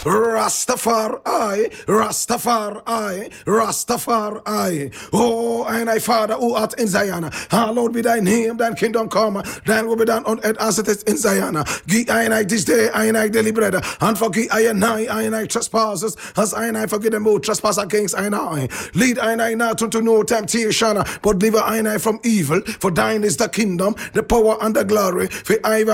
Rastafari, Rastafari, Rastafari. Oh, and I, Father, who art in Zion, hallowed be thy name, thine kingdom come, thine will be done on earth as it is in Zion. Give I this day, I daily bread, and forgive I trespasses, as I forgive them who trespass against I. Lead I not into no temptation, but deliver I from evil. For thine is the kingdom, the power, and the glory. For I